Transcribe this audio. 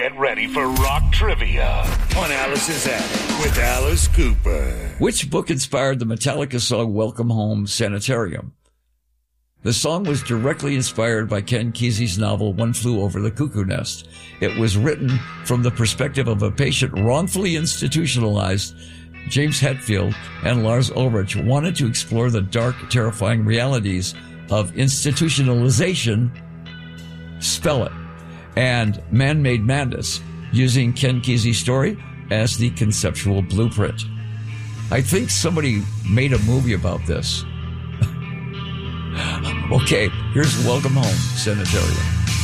Get ready for rock trivia on Alice's Attic with Alice Cooper. Which book inspired the Metallica song Welcome Home, Sanitarium? The song was directly inspired by Ken Kesey's novel One Flew Over the Cuckoo Nest. It was written from the perspective of a patient wrongfully institutionalized. James Hetfield and Lars Ulrich wanted to explore the dark, terrifying realities of institutionalization, spell it, and man-made madness, using Ken Kesey's story as the conceptual blueprint. I think somebody made a movie about this. Okay, here's Welcome Home, Sanitarium.